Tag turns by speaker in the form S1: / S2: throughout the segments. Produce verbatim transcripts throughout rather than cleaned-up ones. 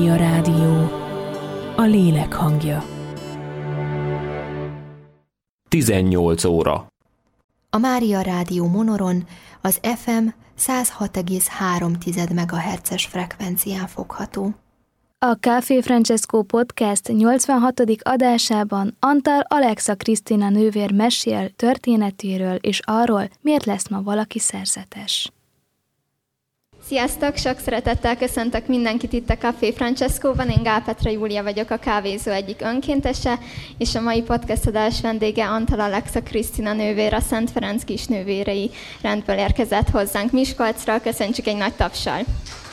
S1: A rádió, a lélek hangja.
S2: tizennyolc óra.
S3: A Mária Rádió Monoron az ef em száz hat egész három megahertzes frekvencián fogható.
S4: A Café Francesco Podcast nyolcvanhatodik adásában Antal Alexa Krisztina nővér mesél történetéről és arról, miért lesz ma valaki szerzetes.
S5: Sziasztok! Sok szeretettel köszöntök mindenkit itt a Café Francescoban. Én Gál Petra Júlia vagyok, a kávézó egyik önkéntese, és a mai podcast adás vendége Antal Alexa Krisztina nővér, a Szent Ferenc kisnővérei rendből érkezett hozzánk Miskolcra. Köszöntsük egy nagy tapssal!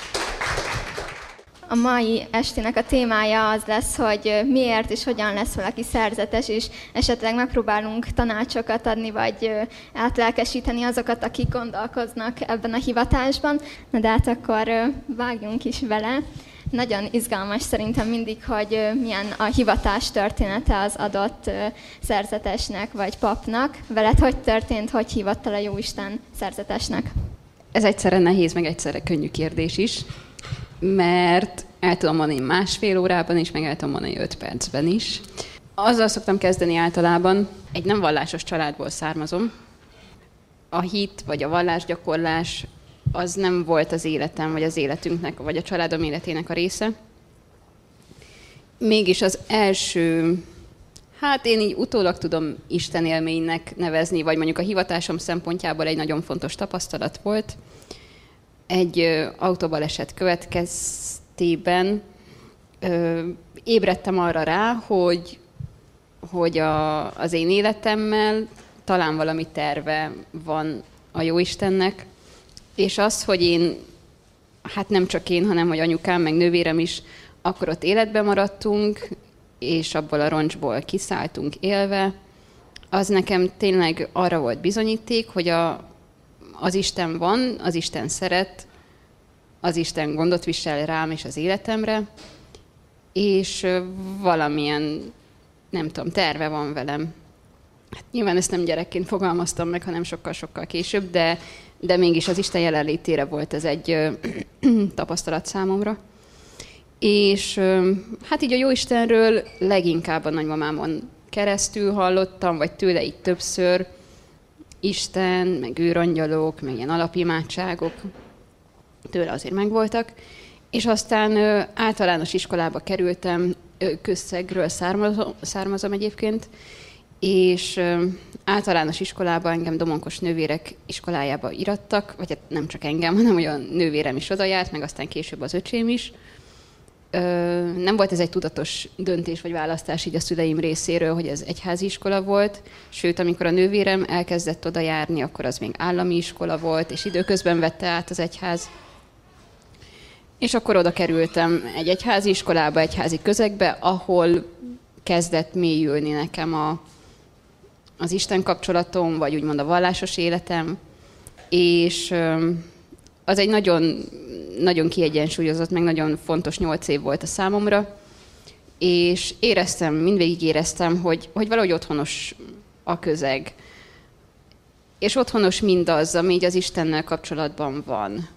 S5: A mai estének a témája az lesz, hogy miért és hogyan lesz valaki szerzetes, és esetleg megpróbálunk tanácsokat adni, vagy átlelkesíteni azokat, akik gondolkoznak ebben a hivatásban. Na de hát akkor vágjunk is vele. Nagyon izgalmas szerintem mindig, hogy milyen a hivatás története az adott szerzetesnek vagy papnak. Veled hogy történt, hogy hívott el a Jóisten szerzetesnek?
S6: Ez egyszerre nehéz, meg egyszerre könnyű kérdés is. Mert el tudom mondani másfél órában is, meg el tudom mondani öt percben is. Azzal szoktam kezdeni általában, egy nem vallásos családból származom. A hit vagy a vallásgyakorlás az nem volt az életem, vagy az életünknek, vagy a családom életének a része. Mégis az első, hát én így utólag tudom Isten élménynek nevezni, vagy mondjuk a hivatásom szempontjából egy nagyon fontos tapasztalat volt. Egy ö, autóbaleset következtében ö, ébredtem arra rá, hogy, hogy a, az én életemmel talán valami terve van a Jóistennek, és az, hogy én, hát nem csak én, hanem hogy anyukám, meg nővérem is, akkor ott életben maradtunk, és abból a roncsból kiszálltunk élve, az nekem tényleg arra volt bizonyíték, hogy a az Isten van, az Isten szeret, az Isten gondot visel rám és az életemre, és valamilyen, nem tudom, terve van velem. Hát nyilván ezt nem gyerekként fogalmaztam meg, hanem sokkal-sokkal később, de, de mégis az Isten jelenlétére volt ez egy ö, tapasztalat számomra. És ö, hát így a Jóistenről leginkább a nagymamámon keresztül hallottam, vagy tőle így többször, Isten, meg őrangyalok, meg ilyen alapimádságok tőle azért megvoltak. És aztán ö, általános iskolába kerültem, ö, Közszegről származom, származom egyébként, és ö, általános iskolában engem Domonkos nővérek iskolájába irattak, vagy hát nem csak engem, hanem olyan nővérem is oda járt, meg aztán később az öcsém is. Ö, nem volt ez egy tudatos döntés vagy választás így a szüleim részéről, hogy ez egyházi iskola volt, sőt, amikor a nővérem elkezdett oda járni, akkor az még állami iskola volt, és időközben vette át az egyház. És akkor oda kerültem egy egyházi iskolába, egyházi közegbe, ahol kezdett mélyülni nekem a, az Isten kapcsolatom, vagy úgymond a vallásos életem, és ö, az egy nagyon, nagyon kiegyensúlyozott, meg nagyon fontos nyolc év volt a számomra, és éreztem, mindvégig éreztem, hogy, hogy valahogy otthonos a közeg. És otthonos mindaz, ami így az Istennel kapcsolatban van.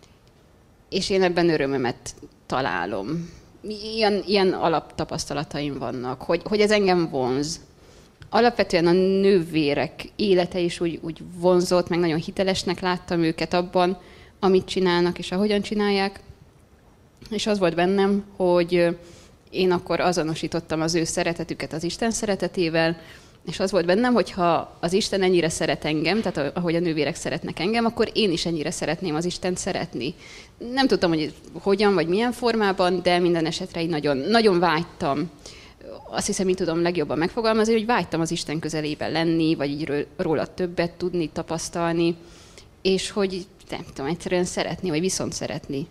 S6: És én ebben örömömet találom. Ilyen, ilyen alaptapasztalataim vannak, hogy, hogy ez engem vonz. Alapvetően a nővérek élete is úgy, úgy vonzott, meg nagyon hitelesnek láttam őket abban, amit csinálnak és ahogyan csinálják. És az volt bennem, hogy én akkor azonosítottam az ő szeretetüket az Isten szeretetével, és az volt bennem, hogy ha az Isten ennyire szeret engem, tehát ahogy a nővérek szeretnek engem, akkor én is ennyire szeretném az Istent szeretni. Nem tudtam, hogy hogyan vagy milyen formában, de minden esetre így nagyon, nagyon vágytam. Azt hiszem, így tudom legjobban megfogalmazni, hogy vágytam az Isten közelében lenni, vagy így róla többet tudni, tapasztalni, és hogy nem tudom, egyszerűen szeretni, vagy viszont szeretni.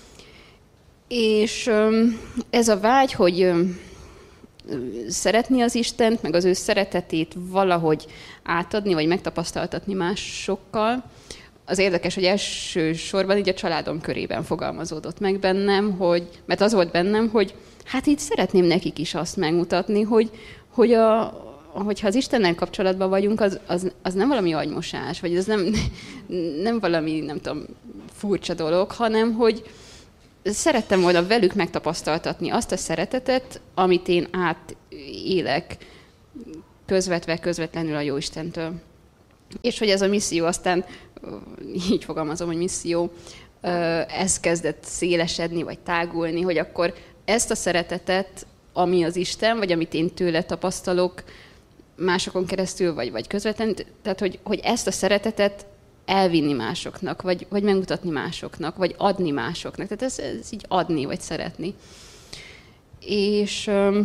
S6: És ez a vágy, hogy szeretni az Istent, meg az ő szeretetét valahogy átadni, vagy megtapasztaltatni másokkal, az érdekes, hogy elsősorban így a családom körében fogalmazódott meg bennem, hogy, mert az volt bennem, hogy hát így szeretném nekik is azt megmutatni, hogy, hogy a, hogyha az Istennel kapcsolatban vagyunk, az, az, az nem valami agymosás, vagy az nem, nem valami, nem tudom, furcsa dolog, hanem hogy, szerettem volna velük megtapasztaltatni azt a szeretetet, amit én átélek közvetve, közvetlenül a Jóistentől. És hogy ez a misszió aztán, így fogalmazom, hogy misszió, ez kezdett szélesedni, vagy tágulni, hogy akkor ezt a szeretetet, ami az Isten, vagy amit én tőle tapasztalok másokon keresztül, vagy, vagy közvetlenül, tehát hogy, hogy ezt a szeretetet elvinni másoknak, vagy, vagy megmutatni másoknak, vagy adni másoknak. Tehát ez, ez így adni, vagy szeretni. És um,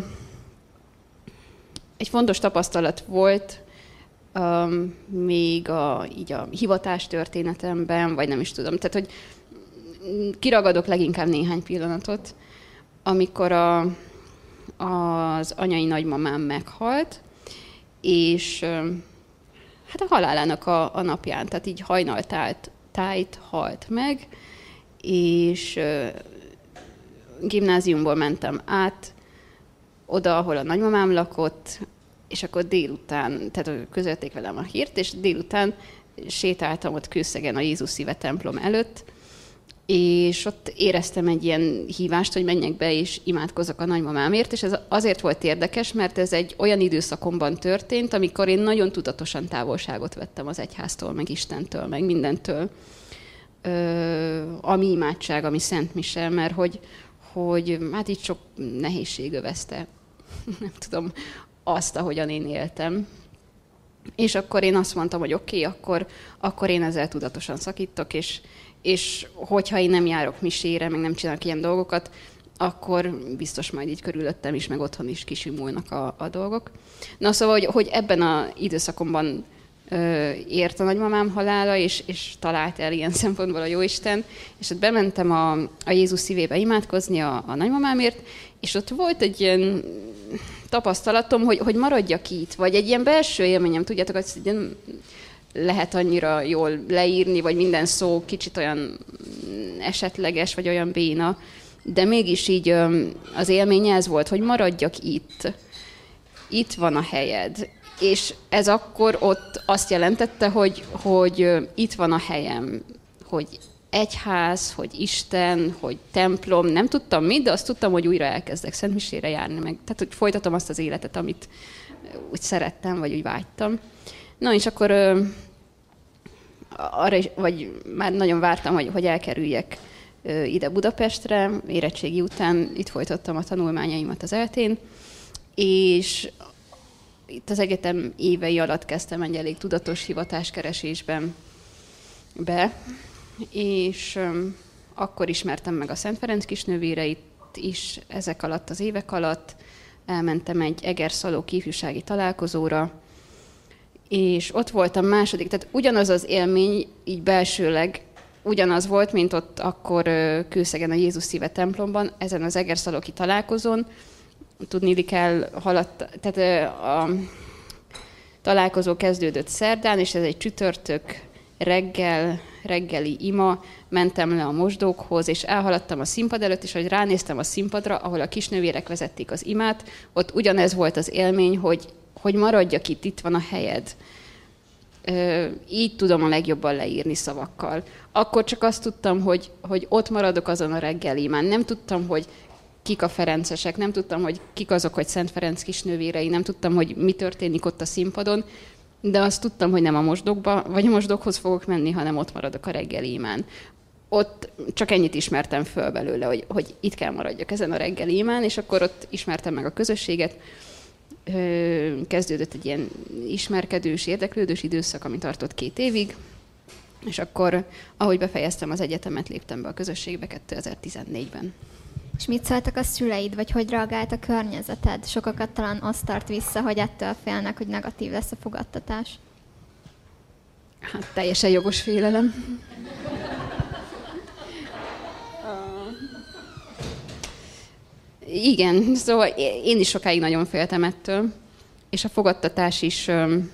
S6: egy fontos tapasztalat volt um, még a, így a hivatás történetemben, vagy nem is tudom. Tehát, hogy kiragadok leginkább néhány pillanatot, amikor a, az anyai nagymamám meghalt, és um, hát a halálának a, a napján, tehát így hajnaltájt tájt halt meg, és uh, gimnáziumból mentem át oda, ahol a nagymamám lakott, és akkor délután, tehát közölték velem a hírt, és délután sétáltam ott Kőszegen a Jézus Szíve templom előtt, és ott éreztem egy ilyen hívást, hogy menjek be és imádkozzak a nagymamámért, és ez azért volt érdekes, mert ez egy olyan időszakomban történt, amikor én nagyon tudatosan távolságot vettem az egyháztól, meg Istentől, meg mindentől, Ö, ami imádság, ami Szent Mise, mert hogy, hogy hát így sok nehézség övezte, nem tudom, azt, ahogyan én éltem. És akkor én azt mondtam, hogy oké, okay, akkor, akkor én ezzel tudatosan szakítok, és, és hogyha én nem járok misére, meg nem csinálok ilyen dolgokat, akkor biztos majd így körülöttem is, meg otthon is kisimulnak a, a dolgok. Na szóval, hogy, hogy ebben az időszakomban ö, ért a nagymamám halála, és, és talált el ilyen szempontból a Jóisten, és ott bementem a, a Jézus szívébe imádkozni a, a nagymamámért, és ott volt egy ilyen tapasztalatom, hogy, hogy maradjak itt, vagy egy ilyen belső élményem, tudjátok, hogy nem lehet annyira jól leírni, vagy minden szó kicsit olyan esetleges, vagy olyan béna, de mégis így az élménye ez volt, hogy maradjak itt. Itt van a helyed. És ez akkor ott azt jelentette, hogy, hogy itt van a helyem, hogy egyház, hogy Isten, hogy templom, nem tudtam mit, de azt tudtam, hogy újra elkezdek szentmisére járni, meg, tehát hogy folytatom azt az életet, amit úgy szerettem, vagy úgy vágytam. Na, és akkor ö, arra is, vagy már nagyon vártam, hogy, hogy elkerüljek ö, ide Budapestre, érettségi után itt folytattam a tanulmányaimat az eltén, és itt az egyetem évei alatt kezdtem egy elég tudatos hivatáskeresésben be, és um, akkor ismertem meg a Szent Ferenc kisnővéreit is ezek alatt az évek alatt. Elmentem egy egerszalók ifjúsági találkozóra, és ott voltam második, tehát ugyanaz az élmény, így belsőleg ugyanaz volt, mint ott akkor Kőszegen a Jézus Szíve templomban, ezen az egerszalóki találkozón. Tudni kell, haladt, tehát a találkozó kezdődött szerdán, és ez egy csütörtök reggel, reggeli ima, mentem le a mosdókhoz, és elhaladtam a színpad előtt, és ahogy ránéztem a színpadra, ahol a kisnővérek vezették az imát, ott ugyanez volt az élmény, hogy, hogy maradjak itt, itt van a helyed. Így tudom a legjobban leírni szavakkal. Akkor csak azt tudtam, hogy, hogy ott maradok azon a reggeli imán. Nem tudtam, hogy kik a ferencesek, nem tudtam, hogy kik azok, hogy Szent Ferenc kisnővérei, nem tudtam, hogy mi történik ott a színpadon, de azt tudtam, hogy nem a mosdókba, vagy a mosdókhoz fogok menni, hanem ott maradok a reggeli imán. Ott csak ennyit ismertem föl belőle, hogy, hogy itt kell maradjak ezen a reggeli imán, és akkor ott ismertem meg a közösséget. Kezdődött egy ilyen ismerkedős, érdeklődős időszak, ami tartott két évig, és akkor, ahogy befejeztem az egyetemet, léptem be a közösségbe kétezer-tizennégyben.
S5: És mit szóltak a szüleid, vagy hogy reagált a környezeted? Sokakat talán azt tart vissza, hogy ettől félnek, hogy negatív lesz a fogadtatás.
S6: Hát teljesen jogos félelem. Igen, szóval én is sokáig nagyon féltem ettől, és a fogadtatás is um,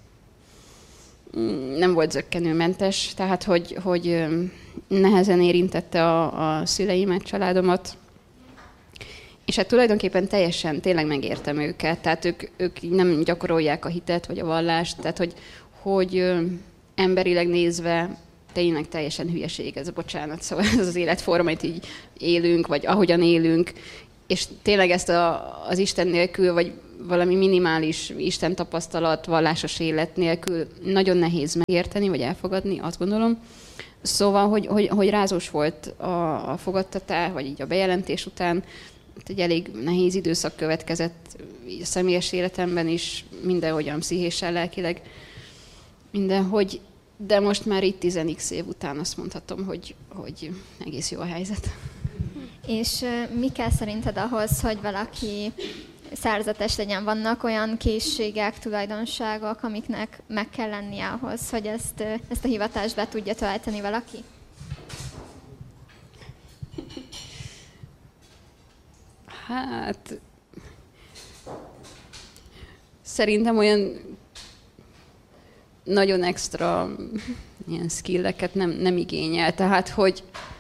S6: nem volt zökkenőmentes, tehát hogy, hogy um, nehezen érintette a, a szüleimet, családomat, és hát tulajdonképpen teljesen, tényleg megértem őket, tehát ők, ők nem gyakorolják a hitet vagy a vallást, tehát hogy, hogy um, emberileg nézve tényleg teljesen hülyeség ez, bocsánat, szóval ez az életforma, itt így élünk, vagy ahogyan élünk, és tényleg ezt a, az Isten nélkül, vagy valami minimális Isten tapasztalat, vallásos élet nélkül nagyon nehéz megérteni, vagy elfogadni, azt gondolom. Szóval, hogy, hogy, hogy rázós volt a, a fogadtatás, vagy így a bejelentés után, egy elég nehéz időszak következett a személyes életemben is, mindenhogyan pszichésen, lelkileg, mindenhogy, de most már itt tíz x év után azt mondhatom, hogy, hogy egész jó a helyzet.
S5: És mi kell szerinted ahhoz, hogy valaki szerzetes legyen? Vannak olyan készségek, tulajdonságok, amiknek meg kell lennie ahhoz, hogy ezt, ezt a hivatást be tudja tölteni valaki?
S6: Hát szerintem olyan nagyon extra ilyen skilleket nem, nem igényel. Tehát, hogy,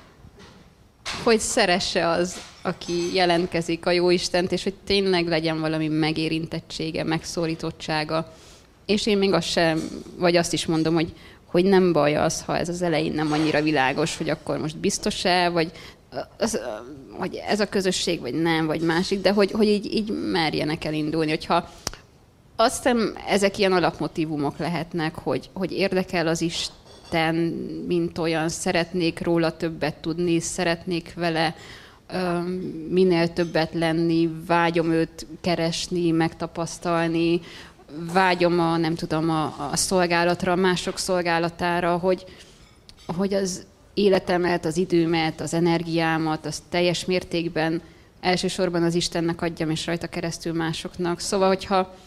S6: hogy szeresse az, aki jelentkezik a Jóistent, és hogy tényleg legyen valami megérintettsége, megszólítottsága. És én még azt sem, vagy azt is mondom, hogy, hogy nem baj az, ha ez az elején nem annyira világos, hogy akkor most biztos-e, vagy az, hogy ez a közösség, vagy nem, vagy másik, de hogy, hogy így, így merjenek elindulni. Hogyha azt hiszem, ezek ilyen alapmotívumok lehetnek, hogy, hogy érdekel az Isten, mint olyan, szeretnék róla többet tudni, szeretnék vele ö, minél többet lenni, vágyom őt keresni, megtapasztalni, vágyom a, nem tudom, a, a szolgálatra, a mások szolgálatára, hogy, hogy az életemet, az időmet, az energiámat, az teljes mértékben elsősorban az Istennek adjam, és rajta keresztül másoknak. Szóval, hogyha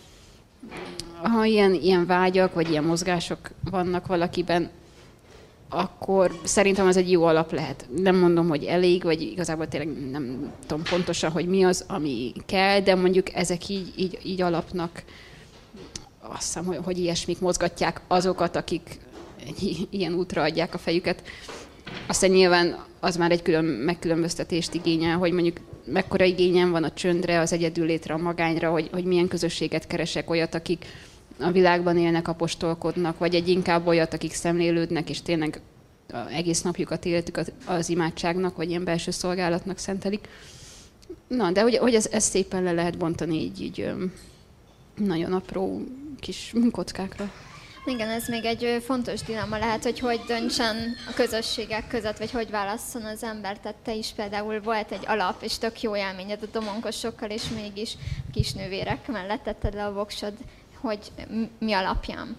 S6: ha ilyen, ilyen vágyak, vagy ilyen mozgások vannak valakiben, akkor szerintem az egy jó alap lehet. Nem mondom, hogy elég, vagy igazából tényleg nem tudom pontosan, hogy mi az, ami kell, de mondjuk ezek így, így, így alapnak, azt hiszem, hogy, hogy ilyesmik mozgatják azokat, akik ilyen útra adják a fejüket. Aztán nyilván az már egy külön megkülönböztetést igényel, hogy mondjuk mekkora igényem van a csöndre, az egyedüllétre, a magányra, hogy, hogy milyen közösséget keresek, olyat, akik a világban élnek, apostolkodnak, vagy egy inkább olyat, akik szemlélődnek, és tényleg egész napjukat, életüket az imádságnak, vagy ilyen belső szolgálatnak szentelik. Na, de hogy, hogy ez, ez szépen le lehet bontani így, így nagyon apró kis kockákra.
S5: Igen, ez még egy fontos dilemma lehet, hogy hogy döntsen a közösségek között, vagy hogy válasszon az ember. Tehát te is például volt egy alap, és tök jó élményed a domonkosokkal, és mégis kisnővérek mellett tetted le a voksod, hogy mi alapján?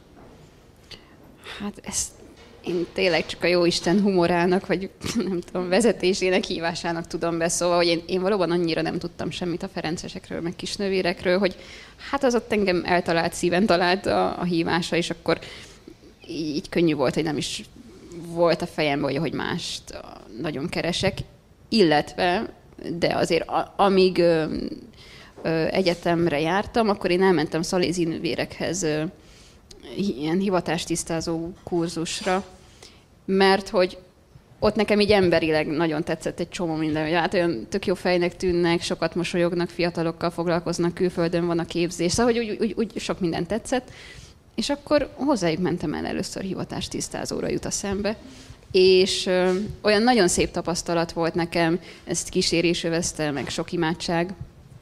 S6: Hát ezt én tényleg csak a Jóisten humorának, vagy nem tudom, vezetésének, hívásának tudom be, szóval, hogy én, én valóban annyira nem tudtam semmit a ferencesekről, meg kisnővérekről, hogy hát az ott engem eltalált, szíven talált a, a hívása, és akkor így, így könnyű volt, hogy nem is volt a fejemben, hogy mást nagyon keresek, illetve, de azért a, amíg ö, ö, egyetemre jártam, akkor én elmentem szalézi nővérekhez ö, ilyen hivatástisztázó kurzusra, mert hogy ott nekem így emberileg nagyon tetszett egy csomó minden, hogy hát olyan tök jó fejnek tűnnek, sokat mosolyognak, fiatalokkal foglalkoznak, külföldön van a képzés, szóval hogy úgy, úgy, úgy sok minden tetszett, és akkor hozzájuk mentem el először hivatástisztázóra jut a szembe, és ö, olyan nagyon szép tapasztalat volt nekem, ezt kísérés övezte, meg sok imádság.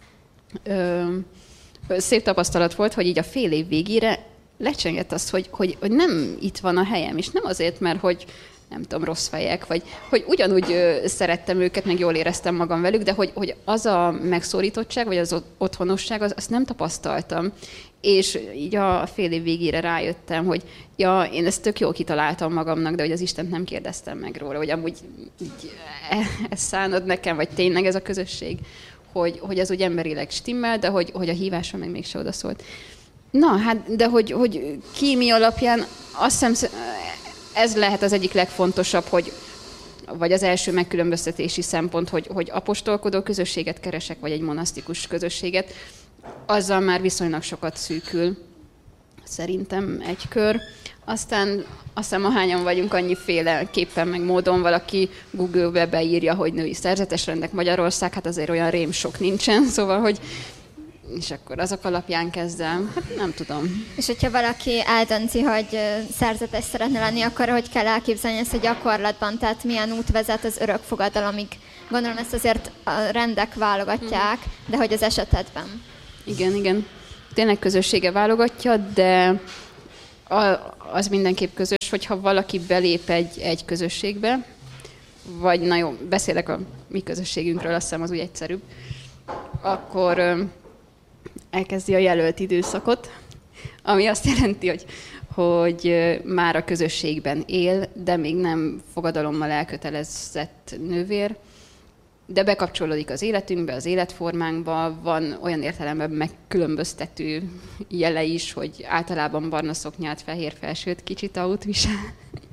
S6: Ö, szép tapasztalat volt, hogy így a fél év végére lecsengett azt, hogy, hogy, hogy nem itt van a helyem, és nem azért, mert hogy nem tudom, rossz fejek, vagy hogy ugyanúgy ö, szerettem őket, meg jól éreztem magam velük, de hogy, hogy az a megszólítottság, vagy az otthonosság, az, azt nem tapasztaltam. És így a fél év végére rájöttem, hogy ja, én ezt tök jól kitaláltam magamnak, de hogy az Istent nem kérdeztem meg róla, hogy amúgy így, e, ezt szánod nekem, vagy tényleg ez a közösség, hogy, hogy ez úgy emberileg stimmel, de hogy, hogy a hívása meg mégse odaszólt. Na, hát, de hogy, hogy ki mi alapján, azt hiszem, ez lehet az egyik legfontosabb, hogy, vagy az első megkülönböztetési szempont, hogy, hogy apostolkodó közösséget keresek, vagy egy monasztikus közösséget, azzal már viszonylag sokat szűkül, szerintem egy kör. Aztán aztán ahányan vagyunk annyiféleképpen, meg módon, valaki Google-be beírja, hogy női szerzetesrendek Magyarország, hát azért olyan rém sok nincsen, szóval, hogy és akkor azok alapján kezdem. Hát nem tudom.
S5: És hogyha valaki eldönti, hogy szerzetes szeretne lenni, akkor hogy kell elképzelni ezt a gyakorlatban? Tehát milyen út vezet az örökfogadalomig? Gondolom ezt azért a rendek válogatják, de hogy az esetedben?
S6: Igen, igen. Tényleg közössége válogatja, de az mindenképp közös, hogyha valaki belép egy, egy közösségbe, vagy na jó, beszélek a mi közösségünkről, azt hiszem az úgy egyszerűbb, akkor elkezdi a jelölt időszakot, ami azt jelenti, hogy, hogy már a közösségben él, de még nem fogadalommal elkötelezett nővér, de bekapcsolódik az életünkbe, az életformánkba, van olyan értelemben megkülönböztető jele is, hogy általában barna szoknyát, fehér felsőt, kicsit ahút visel.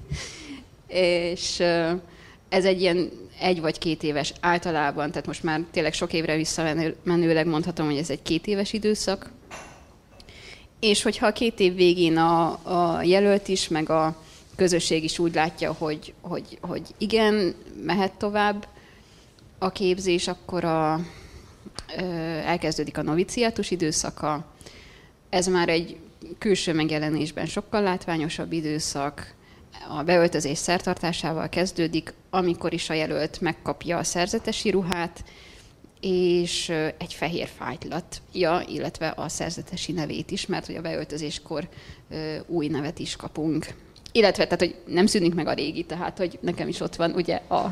S6: És ez egy ilyen egy vagy két éves általában, tehát most már tényleg sok évre visszamenőleg mondhatom, hogy ez egy két éves időszak. És hogyha a két év végén a, a jelölt is, meg a közösség is úgy látja, hogy, hogy, hogy igen, mehet tovább a képzés, akkor a, ö, elkezdődik a noviciátus időszaka. Ez már egy külső megjelenésben sokkal látványosabb időszak, a beöltözés szertartásával kezdődik, amikor is a jelölt megkapja a szerzetesi ruhát, és egy fehér fájtlatja, illetve a szerzetesi nevét is, mert hogy a beöltözéskor új nevet is kapunk. Illetve, tehát, hogy nem szűnik meg a régi, tehát, hogy nekem is ott van ugye a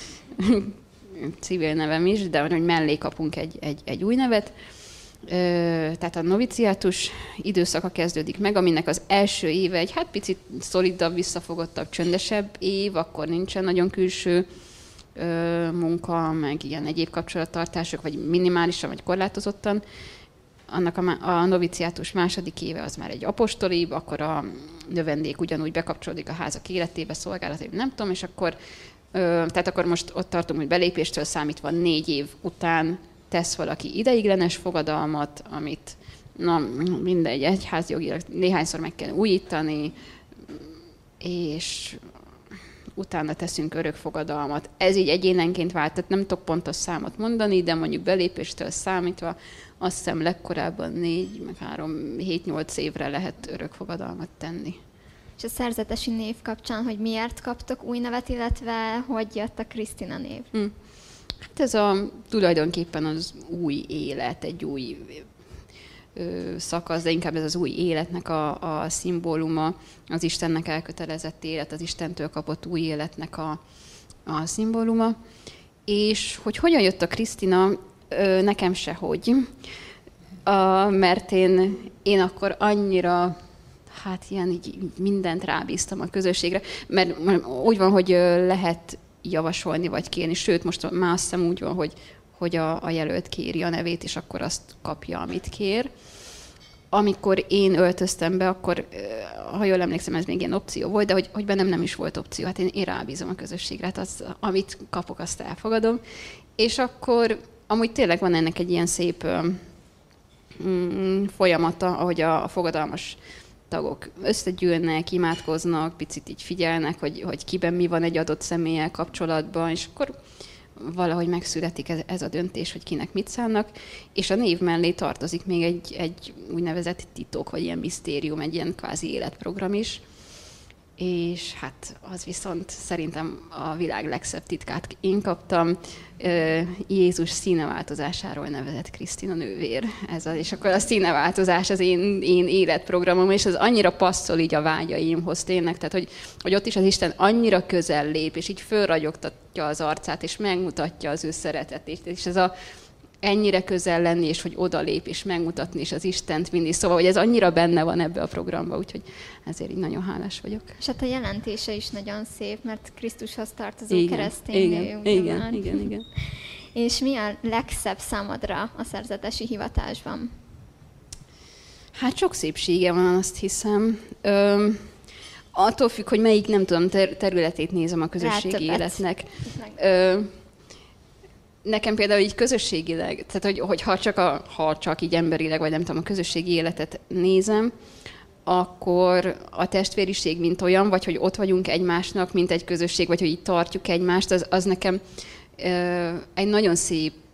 S6: civil nevem is, de hogy mellé kapunk egy, egy, egy új nevet. Tehát a noviciátus időszaka kezdődik meg, aminek az első éve egy hát picit szolidabb, visszafogottabb, csöndesebb év, akkor nincsen nagyon külső munka, meg ilyen egyéb kapcsolattartások, vagy minimálisan, vagy korlátozottan. Annak a, a noviciátus második éve az már egy apostolibb, akkor a növendék ugyanúgy bekapcsolódik a házak életébe, szolgálatébe, nem tudom, és akkor, tehát akkor most ott tartunk, hogy belépéstől számítva négy év után tesz valaki ideiglenes fogadalmat, amit na, mindegy, egyházjogilag néhányszor meg kell újítani, és utána teszünk örökfogadalmat. Ez így egyénenként vált, tehát nem tudok pontos számot mondani, de mondjuk belépéstől számítva azt hiszem legkorábban négy, meg három, hét-nyolc évre lehet örökfogadalmat tenni.
S5: És a szerzetesi név kapcsán, hogy miért kaptok új nevet, illetve hogy jött a Krisztina név?
S6: Hm. Hát ez a, tulajdonképpen az új élet, egy új ö, szakasz, de inkább ez az új életnek a, a szimbóluma, az Istennek elkötelezett élet, az Istentől kapott új életnek a, a szimbóluma. És hogy hogyan jött a Krisztina, ö, nekem sehogy, a, mert én, én akkor annyira, hát ilyen így mindent rábíztam a közösségre, mert úgy van, hogy lehet javasolni, vagy kérni. Sőt, most már azt hiszem úgy van, hogy, hogy a, a jelölt kéri a nevét, és akkor azt kapja, amit kér. Amikor én öltöztem be, akkor, ha jól emlékszem, ez még ilyen opció volt, de hogy, hogy bennem nem is volt opció. Hát én, én rábízom a közösségre, hát az, amit kapok, azt elfogadom. És akkor amúgy tényleg van ennek egy ilyen szép mm, folyamata, ahogy a, a fogadalmas tagok összegyűlnek, imádkoznak, picit így figyelnek, hogy, hogy kiben mi van egy adott személlyel kapcsolatban, és akkor valahogy megszületik ez, ez a döntés, hogy kinek mit szánnak, és a név mellé tartozik még egy, egy úgynevezett titok, vagy ilyen misztérium, egy ilyen kvázi életprogram is, és hát az viszont szerintem a világ legszebb titkát én kaptam, Jézus színeváltozásáról nevezett Krisztina nővér. Ez az, és akkor a színeváltozás az én, én életprogramom, és az annyira passzol így a vágyaimhoz tényleg, tehát hogy, hogy ott is az Isten annyira közel lép, és így fölragyogtatja az arcát, és megmutatja az ő szeretetét, és ez a ennyire közel lenni, és hogy odalép, és megmutatni, és az Istent vinni. Szóval, hogy ez annyira benne van ebbe a programba, úgyhogy ezért így nagyon hálás vagyok.
S5: És hát a jelentése is nagyon szép, mert Krisztushoz tartozó
S6: igen,
S5: keresztény nő.
S6: Igen, igen, igen, igen.
S5: És mi a legszebb számodra a szerzetesi hivatásban?
S6: Hát sok szépsége van, azt hiszem. Ö, attól függ, hogy melyik, nem tudom, ter- területét nézem a közösségi életnek. Ö, Nekem például így közösségileg, tehát hogy, hogy ha, csak a, ha csak így emberileg, vagy nem tudom, a közösségi életet nézem, akkor a testvériség mint olyan, vagy hogy ott vagyunk egymásnak, mint egy közösség, vagy hogy így tartjuk egymást, az, az nekem ö, egy nagyon szép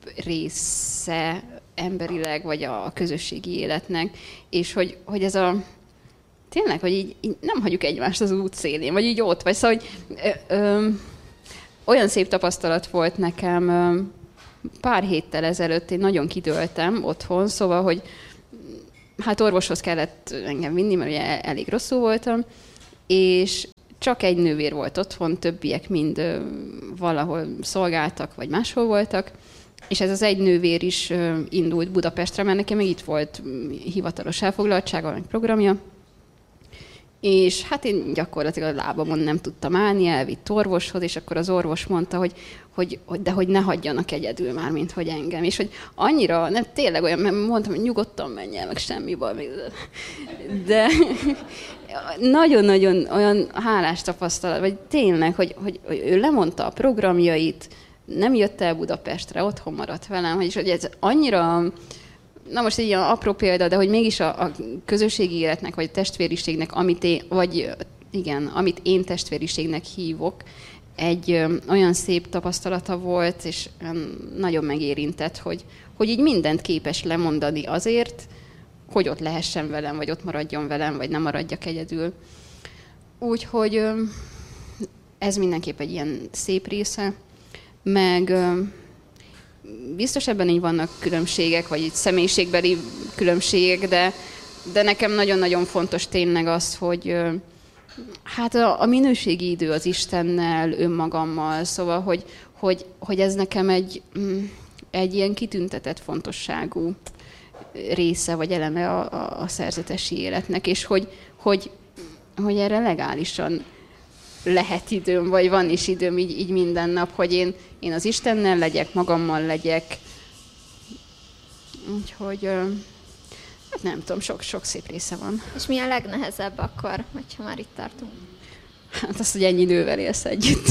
S6: része emberileg, vagy a közösségi életnek, és hogy, hogy ez a tényleg, hogy így, így nem hagyjuk egymást az út szélén, vagy így ott, vagy szóval, hogy ö, ö, olyan szép tapasztalat volt nekem ö, pár héttel ezelőtt, én nagyon kidőltem otthon, szóval, hogy hát orvoshoz kellett engem vinni, mert ugye elég rosszul voltam, és csak egy nővér volt otthon, többiek mind ö, valahol szolgáltak, vagy máshol voltak, és ez az egy nővér is ö, indult Budapestre, mert nekem még itt volt hivatalos elfoglaltsága, meg programja, és hát én gyakorlatilag a lábamon nem tudtam állni, elvitt orvoshoz, és akkor az orvos mondta, hogy, hogy, hogy de hogy ne hagyjanak egyedül már, mint hogy engem. És hogy annyira, nem tényleg olyan, mert mondtam, hogy nyugodtan menj el, meg semmi baj. De nagyon-nagyon olyan hálás tapasztalat, vagy tényleg, hogy, hogy, hogy ő lemondta a programjait, nem jött el Budapestre, otthon maradt velem, és hogy ez annyira... Na most egy ilyen apró példa, de hogy mégis a, a közösségi életnek, vagy a testvériségnek, amit én, vagy igen, amit én testvériségnek hívok, egy ö, olyan szép tapasztalata volt, és ö, nagyon megérintett, hogy, hogy így mindent képes lemondani azért, hogy ott lehessen velem, vagy ott maradjon velem, vagy nem maradjak egyedül. Úgyhogy ö, ez mindenképp egy ilyen szép része, meg... Ö, biztos ebben így vannak különbségek, vagy így személyiségbeli különbségek, de, de nekem nagyon-nagyon fontos tényleg az, hogy hát a, a minőségi idő az Istennel, önmagammal, szóval, hogy, hogy, hogy ez nekem egy, egy ilyen kitüntetett fontosságú része, vagy eleme a, a, a szerzetesi életnek, és hogy, hogy, hogy erre legálisan lehet időm, vagy van is időm így, így minden nap, hogy én, én az Istennel legyek, magammal legyek. Úgyhogy, hát nem tudom, sok, sok szép része van.
S5: És mi a legnehezebb akkor, hogyha már itt tartunk?
S6: Hát azt, hogy ennyi nővel élsz együtt.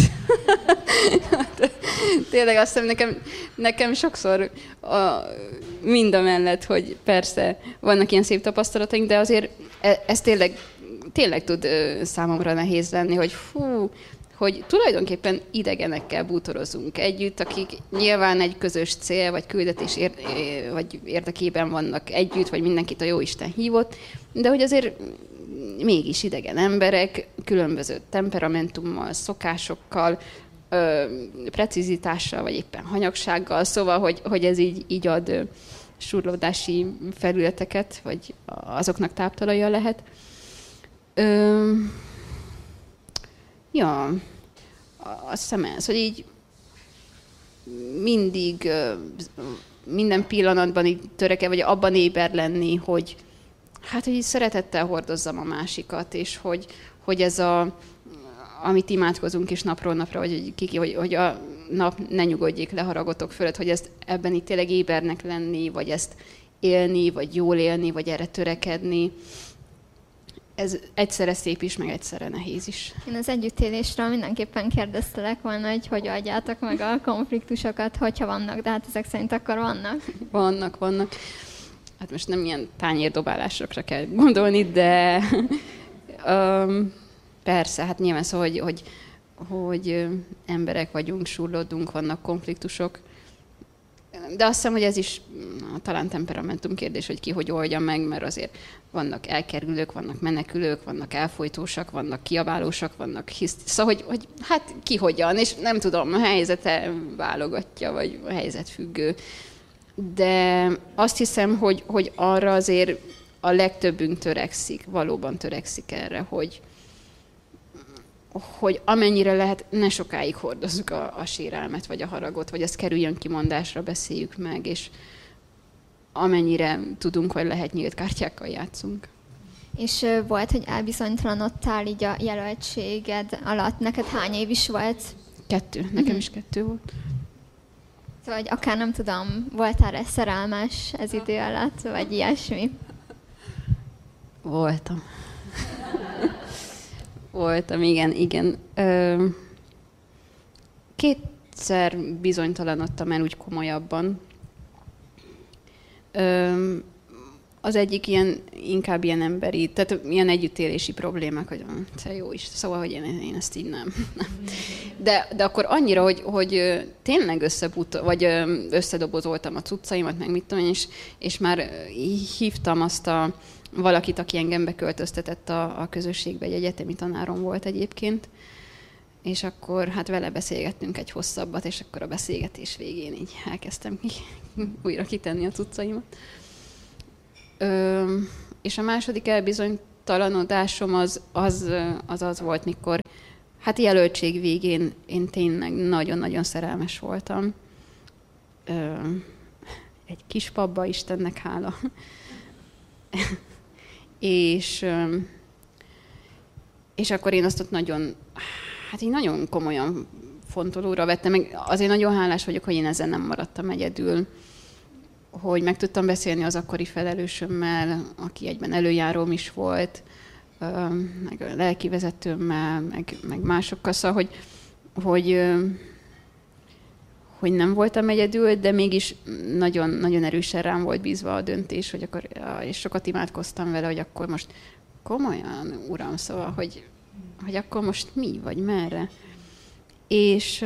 S6: Tényleg azt hiszem, nekem, nekem sokszor a, mind a mellett, hogy persze vannak ilyen szép tapasztalataink, de azért ez tényleg tényleg tud ö, számomra nehéz lenni, hogy fú, hogy tulajdonképpen idegenekkel bútorozunk együtt, akik nyilván egy közös cél, vagy küldetés ér, vagy érdekében vannak együtt, vagy mindenkit a Jóisten hívott, de hogy azért mégis idegen emberek, különböző temperamentummal, szokásokkal, ö, precizitással, vagy éppen hanyagsággal, szóval, hogy, hogy ez így, így ad ö, surlódási felületeket, vagy azoknak táptalaja lehet. Ö, ja, azt hiszem ez, hogy így mindig, minden pillanatban így törekedve, vagy abban éber lenni, hogy hát, hogy így szeretettel hordozzam a másikat, és hogy, hogy ez a, amit imádkozunk is napról napra, hogy, kiki, hogy, hogy a nap ne nyugodjék le haragotok fölött, hogy ezt ebben itt tényleg ébernek lenni, vagy ezt élni, vagy jól élni, vagy erre törekedni. Ez egyszerre szép is, meg egyszerre nehéz is.
S5: Én az együttélésről mindenképpen kérdeztelek volna, hogy hogy adjátok meg a konfliktusokat, hogyha vannak, de hát ezek szerint akkor vannak.
S6: Vannak, vannak. Hát most nem ilyen tányérdobálásokra kell gondolni, de um, persze, hát nyilván szó, hogy, hogy, hogy emberek vagyunk, surlódunk, vannak konfliktusok. De azt hiszem, hogy ez is talán temperamentum kérdés, hogy ki hogy oldja meg, mert azért vannak elkerülők, vannak menekülők, vannak elfojtósak, vannak kiabálósak, vannak hisz... Szóval, hogy, hogy hát ki hogyan, és nem tudom, a helyzete válogatja, vagy a helyzet függő. De azt hiszem, hogy, hogy arra azért a legtöbbünk törekszik, valóban törekszik erre, hogy, hogy amennyire lehet, ne sokáig hordozzuk a, a sérelmet, vagy a haragot, vagy az kerüljön kimondásra, beszéljük meg, és amennyire tudunk, vagy lehet, nyílt kártyákkal játszunk.
S5: És volt, hogy elbizonytalanodtál így a jelöltséged alatt. Neked hány év is volt?
S6: Kettő. Nekem mm-hmm. is kettő volt.
S5: Szóval, hogy akár nem tudom, voltál-e szerelmes ez idő alatt, vagy ilyesmi?
S6: Voltam. Voltam, igen, igen. Ö, kétszer bizonytalanodtam el úgy komolyabban. Ö, az egyik ilyen, inkább ilyen emberi, tehát ilyen együttélési problémák, hogy te jó is, szóval, hogy én, én ezt így nem. De, de akkor annyira, hogy, hogy tényleg összebut, vagy összedobozoltam a cuccaimat, meg mit tudom én, és, és már hívtam azt a valakit, aki engem beköltöztetett a, a közösségbe, egy egyetemi tanárom volt egyébként, és akkor hát vele beszélgettünk egy hosszabbat, és akkor a beszélgetés végén így elkezdtem ki, újra kitenni a cuccaimat. Ö, és a második elbizonytalanodásom az az, az az volt, mikor hát jelöltség végén én tényleg nagyon-nagyon szerelmes voltam. Ö, egy kis pabba, Istennek hála. és, és akkor én azt ott nagyon, hát így nagyon komolyan fontolóra vettem, meg azért nagyon hálás vagyok, hogy én ezen nem maradtam egyedül, hogy meg tudtam beszélni az akkori felelősömmel, aki egyben előjáróm is volt, meg a lelkivezetőmmel, meg, meg másokkal, szóval, hogy, hogy, hogy nem voltam egyedül, de mégis nagyon, nagyon erősen rám volt bízva a döntés, hogy akkor, és sokat imádkoztam vele, hogy akkor most komolyan, Uram, szóval, hogy, hogy akkor most mi, vagy merre. És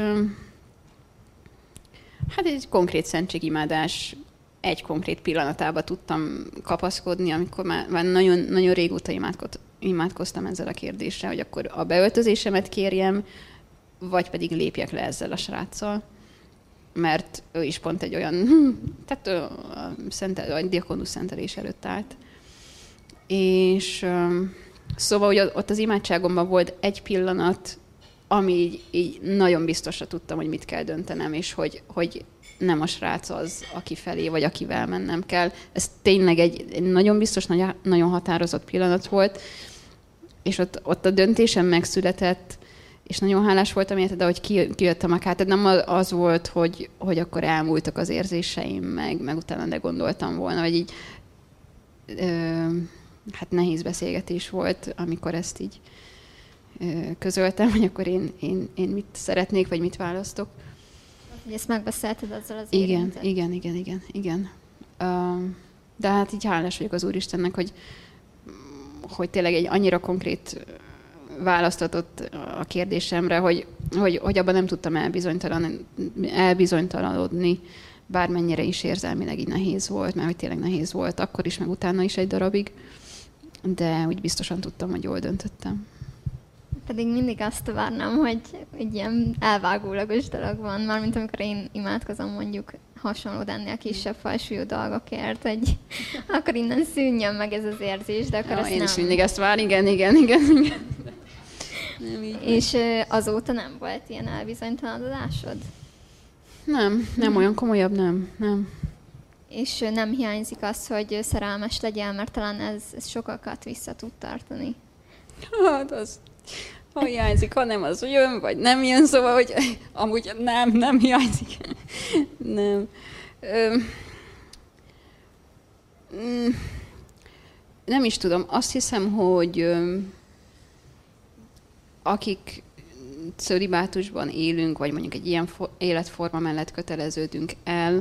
S6: hát egy konkrét szentségimádás egy konkrét pillanatában tudtam kapaszkodni, amikor már, már nagyon, nagyon régóta imádkoztam ezzel a kérdéssel, hogy akkor a beöltözésemet kérjem, vagy pedig lépjek le ezzel a sráccal. Mert ő is pont egy olyan, tehát ő a, szentel, a diakonus szentelés előtt állt. És szóval, hogy ott az imádságomban volt egy pillanat, ami így, így nagyon biztosra tudtam, hogy mit kell döntenem, és hogy, hogy nem a srác az, aki felé, vagy akivel mennem kell. Ez tényleg egy, egy nagyon biztos, nagyon határozott pillanat volt, és ott, ott a döntésem megszületett, és nagyon hálás voltam érte, de hogy ki, kijöttem a kártát, nem az volt, hogy, hogy akkor elmúltak az érzéseim, meg, meg utána ne gondoltam volna, vagy így ö, hát nehéz beszélgetés volt, amikor ezt így ö, közöltem, hogy akkor én, én, én mit szeretnék, vagy mit választok.
S5: Hogy ezt megbeszélted azzal az
S6: igen,
S5: érintet.
S6: igen, igen, igen, igen. Uh, de hát így hálás vagyok az Úristennek, hogy, hogy tényleg egy annyira konkrét választ adott a kérdésemre, hogy, hogy, hogy abban nem tudtam elbizonytalan, elbizonytalanodni, bármennyire is érzelmileg így nehéz volt, mert hogy tényleg nehéz volt akkor is, meg utána is egy darabig, de úgy biztosan tudtam, hogy jól döntöttem.
S5: Pedig mindig azt várnám, hogy egy ilyen elvágólagos dolog van, mármint amikor én imádkozom mondjuk hasonló, de ennél kisebb fajsúlyú dolgokért, hogy akkor innen szűnjön meg ez az érzés, de akkor
S6: ja,
S5: ezt
S6: én
S5: nem.
S6: is mindig ezt vár, igen, igen, igen. igen. Nem így
S5: És azóta nem volt ilyen elbizonytalanodásod?
S6: Nem, nem olyan komolyabb, nem, nem.
S5: És nem hiányzik az, hogy szerelmes legyél, mert talán ez, ez sokakat vissza tud tartani.
S6: Hát az, ha hiányzik, ha nem, az jön, vagy nem jön, szóval, hogy amúgy nem, nem hiányzik. Nem. Ö, nem is tudom, azt hiszem, hogy ö, akik cölibátusban élünk, vagy mondjuk egy ilyen fo- életforma mellett köteleződünk el,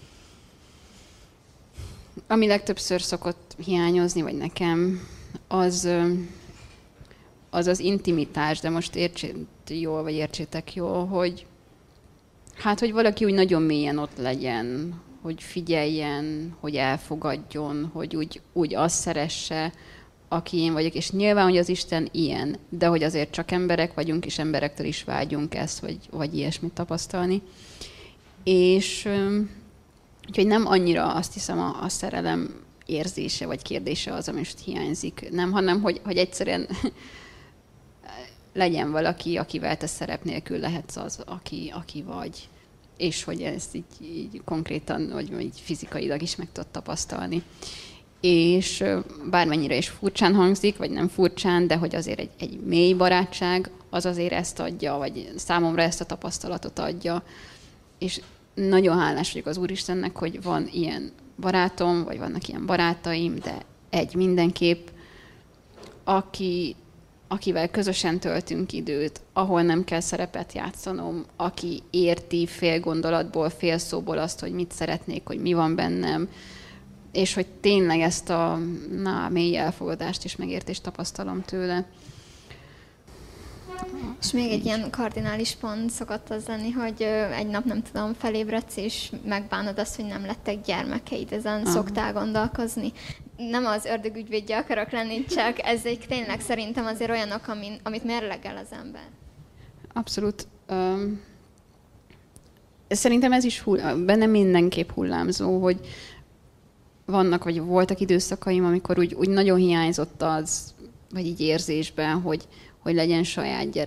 S6: ami legtöbbször szokott hiányozni, vagy nekem, az az, az intimitás, de most értsétek jól, vagy értsétek jól, hogy hát, hogy valaki úgy nagyon mélyen ott legyen, hogy figyeljen, hogy elfogadjon, hogy úgy, úgy azt szeresse, aki én vagyok, és nyilván, hogy az Isten ilyen, de hogy azért csak emberek vagyunk, és emberektől is vágyunk ezt, vagy, vagy ilyesmit tapasztalni. És úgyhogy nem annyira azt hiszem a, a szerelem érzése, vagy kérdése az, ami most hiányzik, nem, hanem hogy, hogy egyszerűen legyen valaki, akivel te szerep nélkül lehetsz az, aki, aki vagy. És hogy ezt így, így konkrétan, vagy így fizikailag is meg tudod tapasztalni. És bármennyire is furcsán hangzik, vagy nem furcsán, de hogy azért egy, egy mély barátság, az azért ezt adja, vagy számomra ezt a tapasztalatot adja. És nagyon hálás vagyok az Úristennek, hogy van ilyen barátom, vagy vannak ilyen barátaim, de egy mindenképp, aki, akivel közösen töltünk időt, ahol nem kell szerepet játszanom, aki érti fél gondolatból, fél szóból azt, hogy mit szeretnék, hogy mi van bennem, és hogy tényleg ezt a na, mély elfogadást és megértést tapasztalom tőle.
S5: És még egy ilyen kardinális pont szokott az lenni, hogy egy nap, nem tudom, felébredsz, és megbánod azt, hogy nem lettek gyermekeid. Ezen Aha. szoktál gondolkozni. Nem az ördög ügyvédje akarok lenni, csak ezek tényleg szerintem azért olyanok, amin, amit mérlegel az ember.
S6: Abszolút. Um, szerintem ez is hull, benne mindenképp hullámzó, hogy vannak, vagy voltak időszakaim, amikor úgy, úgy nagyon hiányzott az, vagy így érzésben, hogy, hogy legyen saját gyerek.